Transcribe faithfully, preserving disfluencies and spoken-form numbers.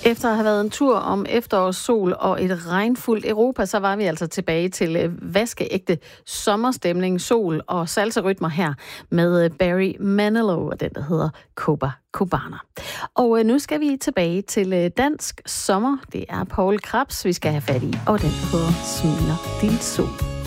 Efter at have været en tur om efterårssol og et regnfuldt Europa, så var vi altså tilbage til vaskeægte sommerstemning, sol og salsa-rytmer her med Barry Manilow og den, der hedder Copacabana. Og nu skal vi tilbage til dansk sommer. Det er Poul Krebs, vi skal have fat i, og den hedder Smiler din sol.